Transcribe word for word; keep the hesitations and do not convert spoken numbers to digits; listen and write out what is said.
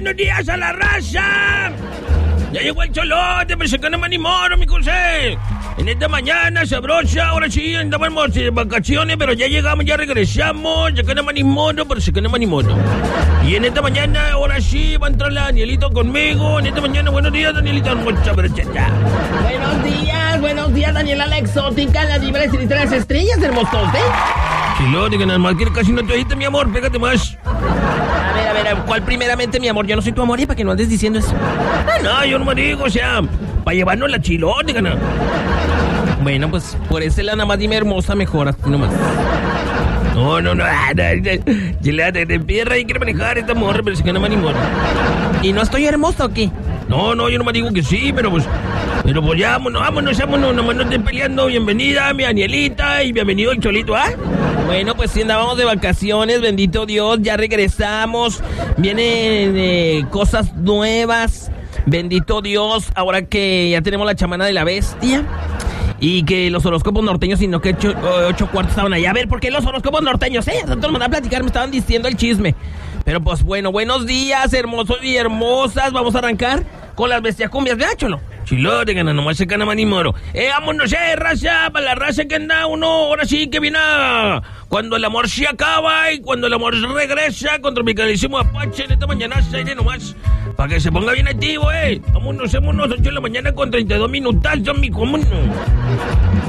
Buenos días a la raza. Ya llegó el cholote, pero se gana manimoro, mi José. En esta mañana sabrosa, ahora sí, andábamos de vacaciones, pero ya llegamos, ya regresamos. Se gana manimoro, pero se gana manimoro. Y en esta mañana, ahora sí, va a entrar la Danielito conmigo. En esta mañana, buenos días, Danielito. Mucha brocheta. Buenos días, buenos días, Daniela la exótica, la diva de las estrellas, hermosote. Chilote, que nada más que casi no te oíste, mi amor, pégate más. A ver, a ver, ¿cuál primeramente, mi amor? Yo no soy tu amor y para que no andes diciendo eso. Ah, no, yo no me digo, o sea, para llevarnos la chilote, gana. Bueno, pues por ese lado nada más dime hermosa, mejor, así nomás. No, no, no, Chilate, te pierra y quiere manejar esta morra, pero se gana manimoro. ¿Y no estoy hermosa o qué? No, no, yo no me digo que sí, pero pues, pero pues ya, vámonos, vámonos, vámonos, nomás no estén peleando. Bienvenida, mi Danielita, y bienvenido el Cholito, ¿ah? Bueno, pues sí, andábamos de vacaciones, bendito Dios, ya regresamos. Vienen eh, cosas nuevas, bendito Dios, ahora que ya tenemos la chamana de la bestia. Y que los horóscopos norteños, sino que ocho, ocho cuartos estaban allá. A ver, ¿por qué los horóscopos norteños? Eh, tanto me mandaban a platicar, me estaban diciendo el chisme. Pero pues bueno, buenos días, hermosos y hermosas. Vamos a arrancar con las bestias cumbias, ¿verdad, Cholo? Chilote, gana, nomás se gana manimoro. Eh, vámonos, eh, raza, para la raza que anda uno, ahora sí que viene a... Cuando el amor se acaba y cuando el amor regresa contra mi carísimo Apache en esta mañana, aire nomás, para que se ponga bien activo, eh. Vámonos, vámonos, ocho de la mañana con treinta y dos minutos, mi común.